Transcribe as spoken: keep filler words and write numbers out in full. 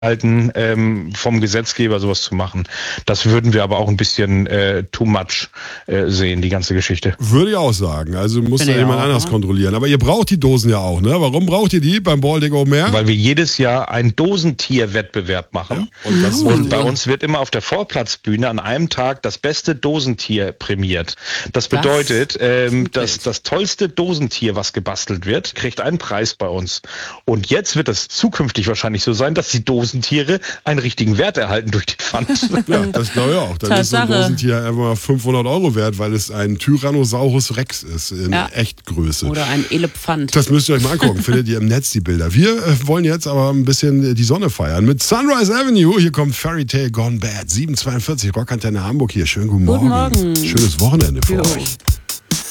halten, ähm, vom Gesetzgeber sowas zu machen. Das würden wir aber auch ein bisschen äh, too much äh, sehen, die ganze Geschichte. Würde ich auch sagen. Also muss da jemand auch, anders ne? kontrollieren. Aber ihr braucht die Dosen ja auch, ne? Warum braucht ihr die beim Baltic Open Air? Weil wir jedes Jahr einen Dosentierwettbewerb machen. Ja, und das Und bei uns wird immer auf der Vorplatzbühne an einem Tag das beste Dosentier prämiert. Das bedeutet, ähm, dass das tollste Dosentier, was gebastelt wird, kriegt einen Preis bei uns. Und jetzt wird es zukünftig wahrscheinlich so sein, dass die Dosentiere einen richtigen Wert erhalten durch die Pfand. Ja, das glaube ich auch. Dann ist so ein Tatsache. Dosentier einfach mal fünfhundert Euro wert, weil es ein Tyrannosaurus Rex ist in Ja. Echtgröße. Oder ein Elefant. Das müsst ihr euch mal angucken. Findet ihr im Netz die Bilder. Wir äh, wollen jetzt aber ein bisschen die Sonne feiern mit Sunrise Avenue. Hier kommt Fairy Tale Gone Bad. sieben zweiundvierzig Rockantenne Hamburg hier. Schönen guten Morgen. Guten Morgen. Schönes Wochenende für Jo. euch.